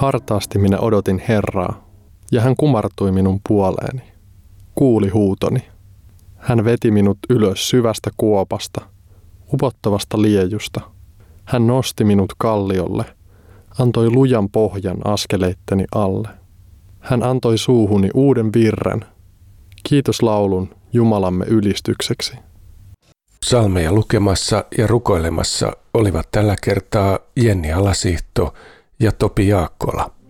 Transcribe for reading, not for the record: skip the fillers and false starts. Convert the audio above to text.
Hartaasti minä odotin Herraa, ja hän kumartui minun puoleeni. Kuuli huutoni. Hän veti minut ylös syvästä kuopasta, upottavasta liejusta. Hän nosti minut kalliolle, antoi lujan pohjan askeleitteni alle. Hän antoi suuhuni uuden virren, kiitoslaulun Jumalamme ylistykseksi. Psalmeja lukemassa ja rukoilemassa olivat tällä kertaa Jenni Alasihto ja Topi Jaakkola.